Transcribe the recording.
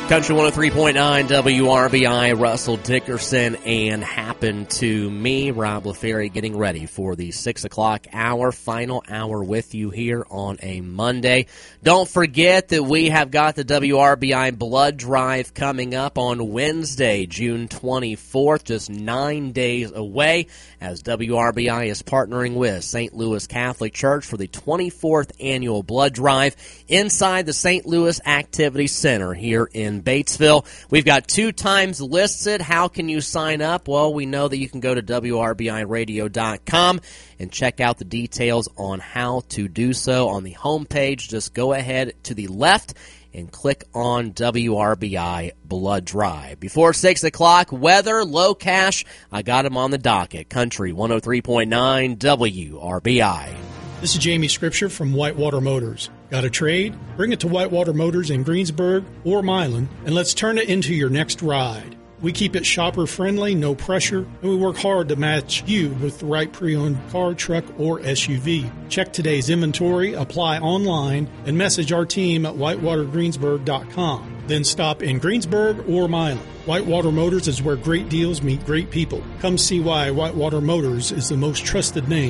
Country 103.9 WRBI, Russell Dickerson, and Happen to Me. Rob LaFerry getting ready for the 6 o'clock hour, final hour with you here on a Monday. Don't forget that we have got the WRBI Blood Drive coming up on Wednesday, June 24th, just 9 days away, as WRBI is partnering with St. Louis Catholic Church for the 24th Annual Blood Drive inside the St. Louis Activity Center here in Batesville. We've got 2 times listed. How can you sign up? Well, we know that you can go to WRBIRadio.com and check out the details on how to do so. On the homepage, just go ahead to the left and click on WRBI Blood Drive. Before 6 o'clock, weather, low cash, I got him on the docket. Country 103.9 WRBI. This is Jamie Scripture from Whitewater Motors. Got a trade? Bring it to Whitewater Motors in Greensburg or Milan, and let's turn it into your next ride. We keep it shopper-friendly, no pressure, and we work hard to match you with the right pre-owned car, truck, or SUV. Check today's inventory, apply online, and message our team at whitewatergreensburg.com. Then stop in Greensburg or Milan. Whitewater Motors is where great deals meet great people. Come see why Whitewater Motors is the most trusted name